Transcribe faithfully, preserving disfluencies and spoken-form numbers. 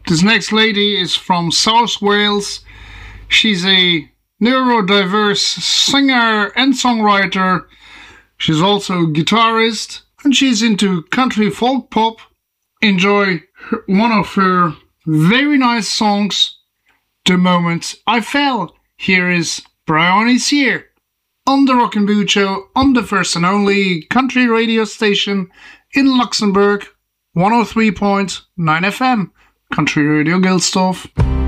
This next lady is from South Wales. She's a neurodiverse singer and songwriter. She's also a guitarist, and she's into country folk pop. Enjoy her, one of her very nice songs, The Moment I Fell. Here is Bryony Sear on the Rock and Boot Show on the first and only country radio station in Luxembourg, one oh three point nine F M, Country Radio Gilsdorf.